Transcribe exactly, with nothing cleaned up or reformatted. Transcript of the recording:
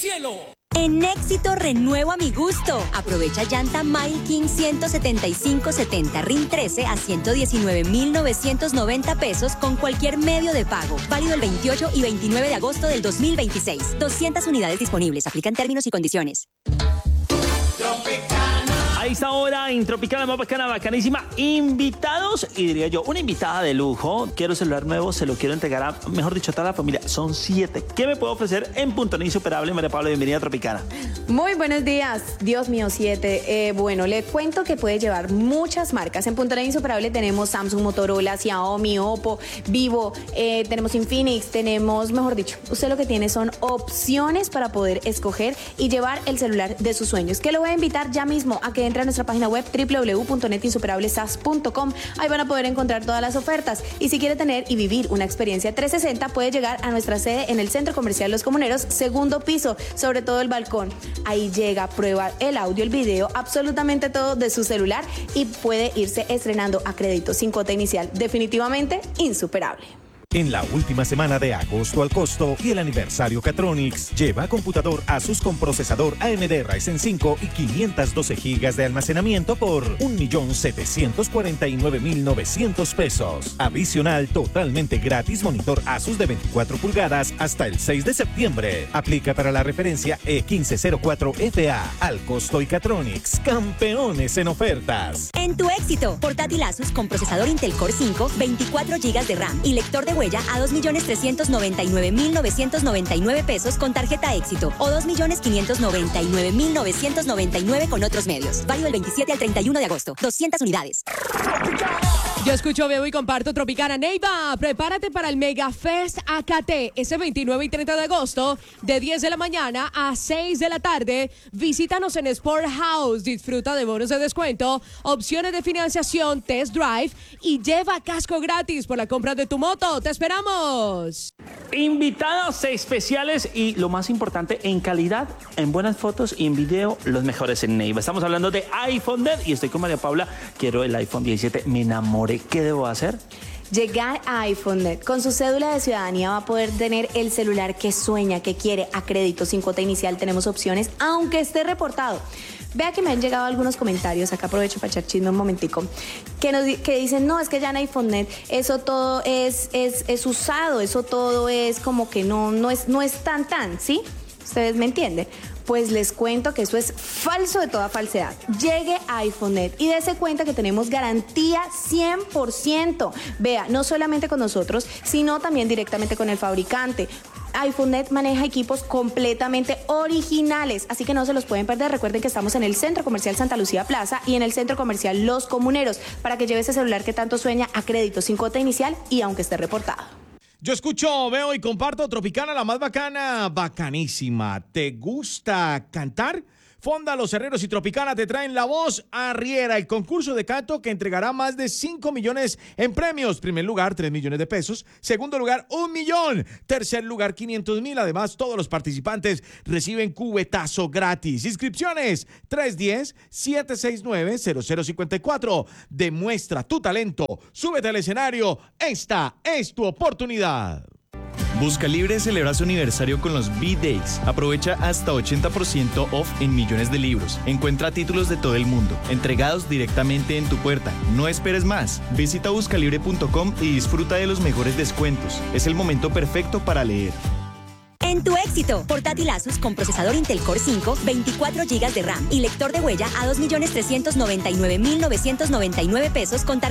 cielo. En Éxito renuevo a mi gusto. Aprovecha llanta Mile King ciento setenta y cinco setenta R I N trece a ciento diecinueve mil novecientos noventa pesos con cualquier medio de pago. Válido el veintiocho y veintinueve de agosto del dos mil veintiséis. doscientas unidades disponibles. Aplican términos y condiciones. A esta hora en Tropicana, más bacana, bacanísima, invitados y diría yo, una invitada de lujo. Quiero celular nuevo, se lo quiero entregar a, mejor dicho, a toda la familia. Son siete. ¿Qué me puedo ofrecer en Punto Insuperable? María Paula, bienvenida a Tropicana. Muy buenos días. Dios mío, siete. Eh, bueno, le cuento que puede llevar muchas marcas. En Punto Insuperable tenemos Samsung, Motorola, Xiaomi, Oppo, Vivo, eh, tenemos Infinix, tenemos, mejor dicho, usted lo que tiene son opciones para poder escoger y llevar el celular de sus sueños. Que lo voy a invitar ya mismo a que entre a nuestra página web doble u doble u doble u punto net insuperables sas punto com. Ahí van a poder encontrar todas las ofertas. Y si quiere tener y vivir una experiencia trescientos sesenta, puede llegar a nuestra sede en el Centro Comercial Los Comuneros, segundo piso, sobre todo el balcón. Ahí llega, prueba el audio, el video, absolutamente todo de su celular y puede irse estrenando a crédito sin cuota inicial. Definitivamente insuperable. En la última semana de agosto al costo y el aniversario Catronics, lleva computador Asus con procesador A M D Ryzen cinco y quinientos doce gigas de almacenamiento por un millón setecientos cuarenta y nueve mil novecientos pesos. Adicional, totalmente gratis monitor Asus de veinticuatro pulgadas hasta el seis de septiembre. Aplica para la referencia E quince cero cuatro F A. Al costo y Catronics, campeones en ofertas. En tu Éxito, portátil Asus con procesador Intel Core cinco, veinticuatro gigas de RAM y lector de huella a dos millones trescientos noventa y nueve mil novecientos noventa y nueve pesos con tarjeta Éxito o dos millones quinientos noventa y nueve mil novecientos noventa y nueve con otros medios. Válido del veintisiete al treinta y uno de agosto. doscientas unidades. Yo escucho, veo y comparto Tropicana. Neiva, prepárate para el Mega Fest A K T ese veintinueve y treinta de agosto de diez de la mañana a seis de la tarde. Visítanos en Sport House. Disfruta de bonos de descuento, opciones de financiación, test drive y lleva casco gratis por la compra de tu moto. ¡Te esperamos! Invitados especiales y lo más importante, en calidad, en buenas fotos y en video, los mejores en Neiva. Estamos hablando de iPhone y estoy con María Paula. Quiero el iPhone diecisiete, me enamoré. ¿Qué debo hacer? Llegar a iPhoneNet con su cédula de ciudadanía va a poder tener el celular que sueña, que quiere, a crédito, sin cuota inicial. Tenemos opciones, aunque esté reportado. Vea que me han llegado algunos comentarios, acá aprovecho para echar chisme un momentico, que, nos, que dicen, no, es que ya en iPhoneNet eso todo es, es, es usado, eso todo es como que no, no, es, no es tan tan, ¿sí? ¿Ustedes me entienden? Pues les cuento que eso es falso de toda falsedad. Llegue a iPhoneNet y dése cuenta que tenemos garantía cien por ciento. Vea, no solamente con nosotros, sino también directamente con el fabricante. iPhoneNet maneja equipos completamente originales, así que no se los pueden perder. Recuerden que estamos en el Centro Comercial Santa Lucía Plaza y en el Centro Comercial Los Comuneros para que lleve ese celular que tanto sueña a crédito, sin cuota inicial y aunque esté reportado. Yo escucho, veo y comparto Tropicana, la más bacana, bacanísima. ¿Te gusta cantar? Fonda, Los Herreros y Tropicana te traen La Voz Arriera, el concurso de canto que entregará más de cinco millones en premios. Primer lugar, tres millones de pesos. Segundo lugar, un millón. Tercer lugar, quinientos mil. Además, todos los participantes reciben cubetazo gratis. Inscripciones, tres uno cero, siete seis nueve, cero cero cinco cuatro. Demuestra tu talento. Súbete al escenario. Esta es tu oportunidad. Busca Libre celebra su aniversario con los B-Days. Aprovecha hasta ochenta por ciento off en millones de libros. Encuentra títulos de todo el mundo, entregados directamente en tu puerta. No esperes más. Visita busca libre punto com y disfruta de los mejores descuentos. Es el momento perfecto para leer. En tu Éxito, portátil Asus con procesador Intel Core cinco, veinticuatro gigas de RAM y lector de huella a dos millones trescientos noventa y nueve mil novecientos noventa y nueve pesos con